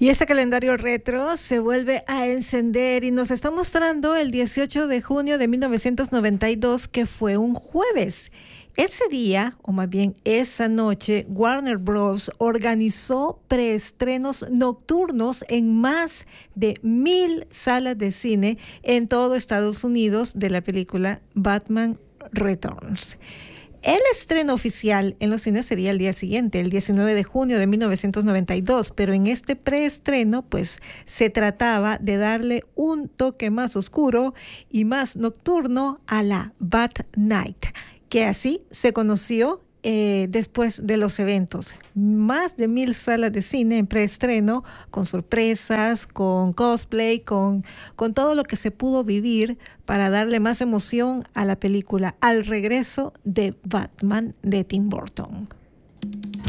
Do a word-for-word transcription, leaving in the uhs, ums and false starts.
Y este calendario retro se vuelve a encender y nos está mostrando el dieciocho de junio de mil novecientos noventa y dos, que fue un jueves. Ese día, o más bien esa noche, Warner Bros. Organizó preestrenos nocturnos en más de mil salas de cine en todo Estados Unidos de la película Batman Returns. El estreno oficial en los cines sería el día siguiente, el diecinueve de junio de mil novecientos noventa y dos, pero en este preestreno pues se trataba de darle un toque más oscuro y más nocturno a la Bat Night, que así se conoció eh, después de los eventos. Más de mil salas de cine en preestreno, con sorpresas, con cosplay, con, con todo lo que se pudo vivir para darle más emoción a la película, al regreso de Batman de Tim Burton.